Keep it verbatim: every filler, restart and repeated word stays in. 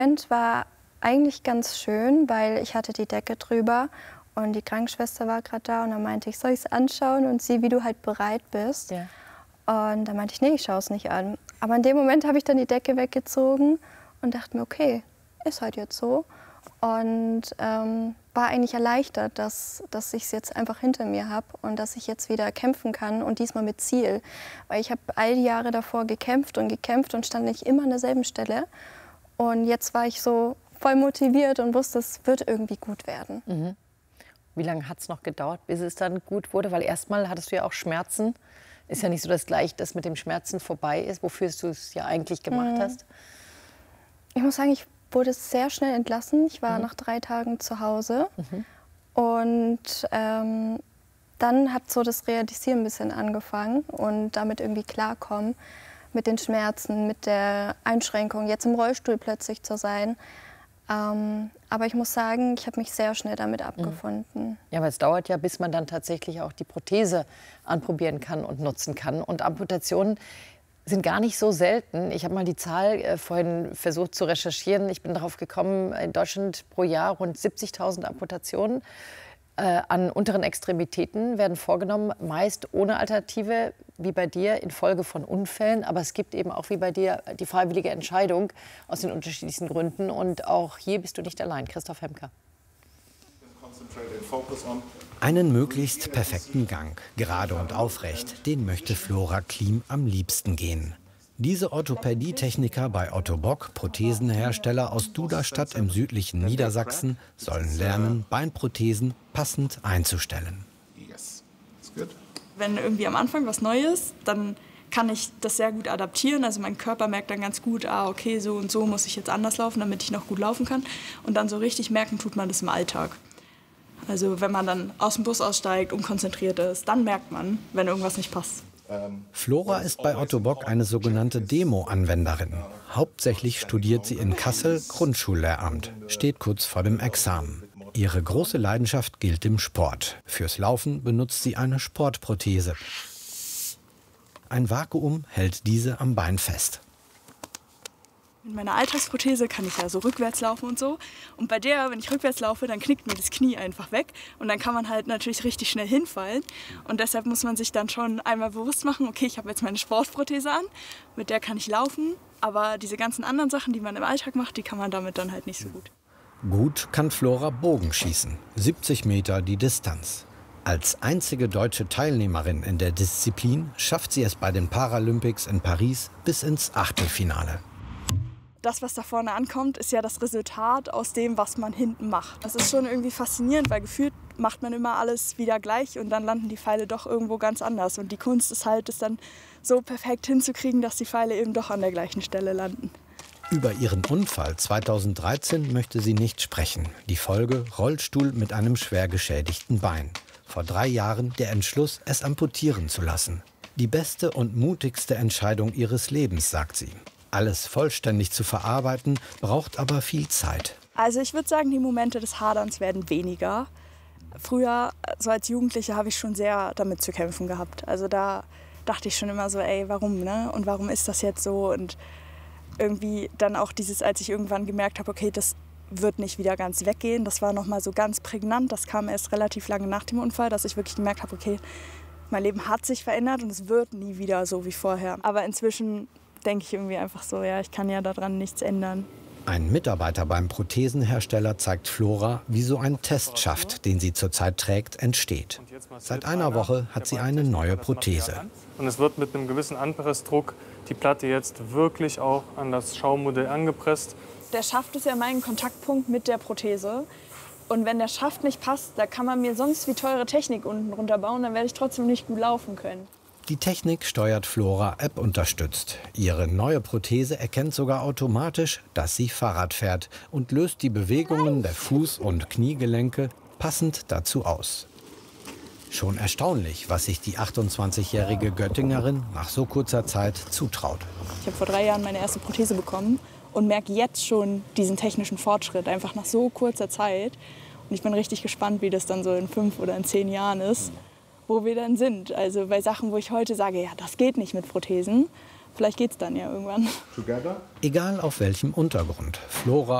Moment war eigentlich ganz schön, weil ich hatte die Decke drüber und die Krankenschwester war gerade da und dann meinte ich, soll ich es anschauen und sieh, wie du halt bereit bist. Ja. Und dann meinte ich, nee, ich schaue es nicht an. Aber in dem Moment habe ich dann die Decke weggezogen und dachte mir, okay, ist halt jetzt so. Und ähm, war eigentlich erleichtert, dass, dass ich es jetzt einfach hinter mir habe und dass ich jetzt wieder kämpfen kann und diesmal mit Ziel. Weil ich habe all die Jahre davor gekämpft und gekämpft und stand nicht immer an derselben Stelle. Und jetzt war ich so voll motiviert und wusste, es wird irgendwie gut werden. Mhm. Wie lange hat es noch gedauert, bis es dann gut wurde? Weil erstmal hattest du ja auch Schmerzen. Ist ja nicht so, dass gleich das mit dem Schmerzen vorbei ist, wofür du es ja eigentlich gemacht Mhm. hast. Ich muss sagen, ich wurde sehr schnell entlassen. Ich war Mhm. nach drei Tagen zu Hause. Mhm. Und ähm, dann hat so das Realisieren ein bisschen angefangen und damit irgendwie klarkommen mit den Schmerzen, mit der Einschränkung, jetzt im Rollstuhl plötzlich zu sein. Ähm, aber ich muss sagen, ich habe mich sehr schnell damit abgefunden. Ja, aber es dauert ja, bis man dann tatsächlich auch die Prothese anprobieren kann und nutzen kann. Und Amputationen sind gar nicht so selten. Ich habe mal die Zahl äh, vorhin versucht zu recherchieren. Ich bin darauf gekommen, in Deutschland pro Jahr rund siebzigtausend Amputationen äh, an unteren Extremitäten werden vorgenommen, meist ohne Alternative, wie bei dir, infolge von Unfällen. Aber es gibt eben auch wie bei dir die freiwillige Entscheidung aus den unterschiedlichsten Gründen. Und auch hier bist du nicht allein. Christoph Hemker. Einen möglichst perfekten Gang, gerade und aufrecht, den möchte Flora Klim am liebsten gehen. Diese Orthopädietechniker bei Otto Bock, Prothesenhersteller aus Duderstadt im südlichen Niedersachsen, sollen lernen, Beinprothesen passend einzustellen. Wenn irgendwie am Anfang was Neues, dann kann ich das sehr gut adaptieren. Also mein Körper merkt dann ganz gut, ah, okay, so und so muss ich jetzt anders laufen, damit ich noch gut laufen kann. Und dann so richtig merken tut man das im Alltag. Also wenn man dann aus dem Bus aussteigt, unkonzentriert ist, dann merkt man, wenn irgendwas nicht passt. Flora ist bei Otto Bock eine sogenannte Demo-Anwenderin. Hauptsächlich studiert sie in Kassel Grundschullehramt, steht kurz vor dem Examen. Ihre große Leidenschaft gilt dem Sport. Fürs Laufen benutzt sie eine Sportprothese. Ein Vakuum hält diese am Bein fest. Mit meiner Alltagsprothese kann ich ja so rückwärts laufen und so. Und bei der, wenn ich rückwärts laufe, dann knickt mir das Knie einfach weg. Und dann kann man halt natürlich richtig schnell hinfallen. Und deshalb muss man sich dann schon einmal bewusst machen, okay, ich habe jetzt meine Sportprothese an, mit der kann ich laufen. Aber diese ganzen anderen Sachen, die man im Alltag macht, die kann man damit dann halt nicht so gut. Gut kann Flora Bogenschießen, siebzig Meter die Distanz. Als einzige deutsche Teilnehmerin in der Disziplin schafft sie es bei den Paralympics in Paris bis ins Achtelfinale. Das, was da vorne ankommt, ist ja das Resultat aus dem, was man hinten macht. Das ist schon irgendwie faszinierend, weil gefühlt macht man immer alles wieder gleich und dann landen die Pfeile doch irgendwo ganz anders. Und die Kunst ist halt, es dann so perfekt hinzukriegen, dass die Pfeile eben doch an der gleichen Stelle landen. Über ihren Unfall zweitausenddreizehn möchte sie nicht sprechen. Die Folge: Rollstuhl mit einem schwer geschädigten Bein. Vor drei Jahren der Entschluss, es amputieren zu lassen. Die beste und mutigste Entscheidung ihres Lebens, sagt sie. Alles vollständig zu verarbeiten, braucht aber viel Zeit. Also ich würde sagen, die Momente des Haderns werden weniger. Früher, so als Jugendliche, habe ich schon sehr damit zu kämpfen gehabt. Also da dachte ich schon immer so, ey, warum, ne? Und warum ist das jetzt so? Und irgendwie dann auch dieses, als ich irgendwann gemerkt habe, okay, das wird nicht wieder ganz weggehen. Das war nochmal so ganz prägnant. Das kam erst relativ lange nach dem Unfall, dass ich wirklich gemerkt habe, okay, mein Leben hat sich verändert und es wird nie wieder so wie vorher. Aber inzwischen denke ich irgendwie einfach so, ja, ich kann ja daran nichts ändern. Ein Mitarbeiter beim Prothesenhersteller zeigt Flora, wie so ein Testschaft, den sie zurzeit trägt, entsteht. Seit einer Woche hat sie eine neue Prothese. Und es wird mit einem gewissen Anpressdruck die Platte jetzt wirklich auch an das Schaummodell angepresst. Der Schaft ist ja mein Kontaktpunkt mit der Prothese. Und wenn der Schaft nicht passt, da kann man mir sonst wie teure Technik unten drunter bauen, dann werde ich trotzdem nicht gut laufen können. Die Technik steuert Flora App unterstützt. Ihre neue Prothese erkennt sogar automatisch, dass sie Fahrrad fährt und löst die Bewegungen der Fuß- und Kniegelenke passend dazu aus. Schon erstaunlich, was sich die achtundzwanzigjährige Göttingerin nach so kurzer Zeit zutraut. Ich habe vor drei Jahren meine erste Prothese bekommen und merke jetzt schon diesen technischen Fortschritt, einfach nach so kurzer Zeit. Und ich bin richtig gespannt, wie das dann so in fünf oder in zehn Jahren ist, wo wir dann sind. Also bei Sachen, wo ich heute sage, ja, das geht nicht mit Prothesen, vielleicht geht's dann ja irgendwann. Egal auf welchem Untergrund, Flora